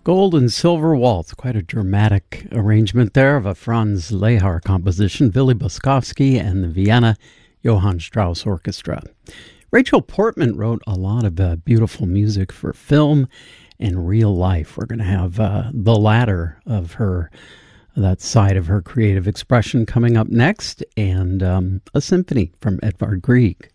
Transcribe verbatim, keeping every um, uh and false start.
Gold and Silver Waltz, quite a dramatic arrangement there of a Franz Lehár composition, Willy Boskovsky and the Vienna Johann Strauss Orchestra. Rachel Portman wrote a lot of uh, beautiful music for film and real life. We're going to have uh, the latter of her, that side of her creative expression coming up next, and um, a symphony from Edvard Grieg.